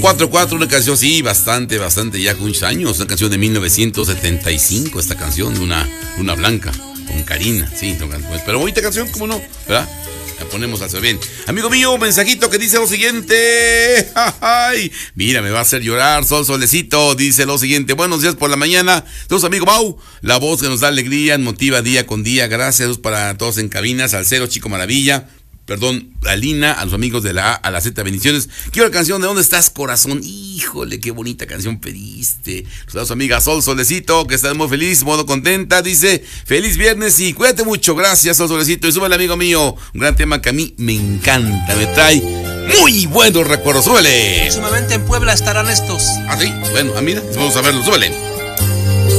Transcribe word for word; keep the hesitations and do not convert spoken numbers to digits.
cuatro cuatro, una canción, sí, bastante, bastante, ya con muchos años. Una canción de mil novecientos setenta y cinco, esta canción de una Luna Blanca, con Karina, sí. Pero bonita canción, ¿cómo no? ¿Verdad? La ponemos a hacer bien. Amigo mío, un mensajito que dice lo siguiente. Ay, mira, me va a hacer llorar. Sol Solecito dice lo siguiente. Buenos días por la mañana. Todos, amigo Mau, la voz que nos da alegría, motiva día con día. Gracias para todos en cabina. Salcero, Chico Maravilla. Perdón, a Lina, a los amigos de la A a la Z, bendiciones. Quiero la canción de ¿Dónde estás, corazón? Híjole, qué bonita canción pediste. Saludos, amiga Sol Solecito, que está muy feliz, modo contenta. Dice, feliz viernes y cuídate mucho. Gracias, Sol Solecito. Y súbele, amigo mío, un gran tema que a mí me encanta, me trae muy buenos recuerdos. Súbele. Próximamente en Puebla estarán estos. Ah, sí, bueno, ah, mira, vamos a verlo, súbele.